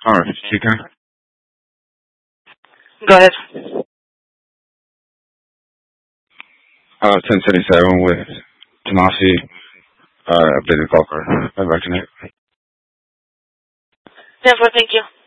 Alright, Chica. Go ahead. 1077 with Tomasi, updated call card. I'd like to know. Yeah, well, thank you.